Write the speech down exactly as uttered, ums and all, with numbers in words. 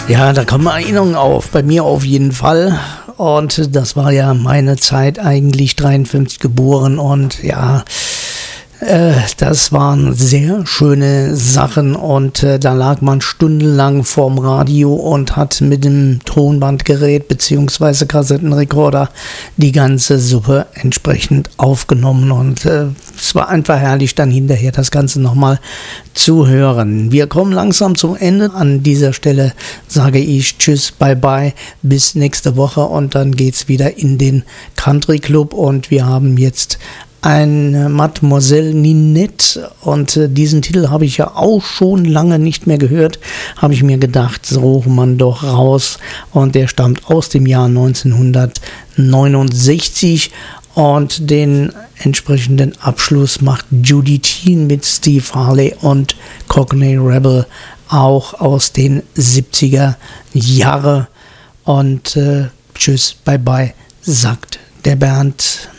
Ja, da kommen Erinnerungen auf, bei mir auf jeden Fall. Und das war ja meine Zeit, eigentlich dreiundfünfzig geboren. Und ja, äh, das waren sehr schöne Sachen. Und äh, da lag man stundenlang vorm Radio und hat mit dem Tonbandgerät bzw. Kassettenrekorder die ganze Suppe entsprechend aufgenommen. Und äh, es war einfach herrlich, dann hinterher das Ganze nochmal zu hören. Wir kommen langsam zum Ende. An dieser Stelle sage ich Tschüss, bye bye, bis nächste Woche und dann geht's wieder in den Country Club und wir haben jetzt ein Mademoiselle Ninette und äh, diesen Titel habe ich ja auch schon lange nicht mehr gehört, habe ich mir gedacht, so man doch raus und der stammt aus dem Jahr neunzehnhundertneunundsechzig. Und den entsprechenden Abschluss macht Judy Teen mit Steve Harley und Cockney Rebel auch aus den siebziger Jahre. Und äh, tschüss, bye bye, sagt der Bernd.